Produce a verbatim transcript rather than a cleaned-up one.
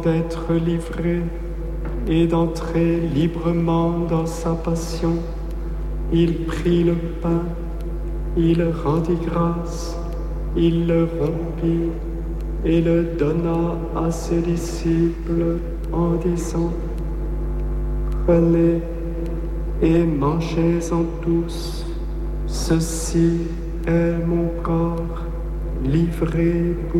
d'être livré et d'entrer librement dans sa passion, il prit le pain, il rendit grâce, il le rompit et le donna à ses disciples en disant: Prenez et mangez-en tous, ceci est mon corps livré pour